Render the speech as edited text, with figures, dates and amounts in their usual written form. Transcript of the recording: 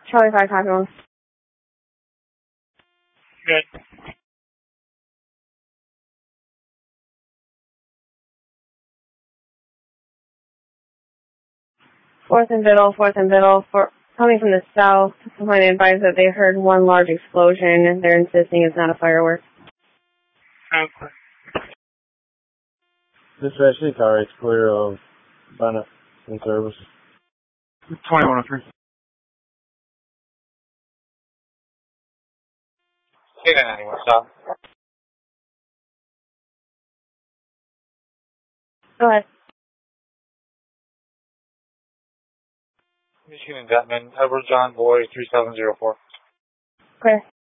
Charlie 5, copy 1. Good. 4th and Biddle, coming from the south, someone advised that they heard one large explosion, and they're insisting it's not a firework. Okay. Dispatch, the car is clear of Bennett in service. 2103. Hey, 91, stop. Go ahead. Michigan Detman, Edward John Boy, 3704. Clear.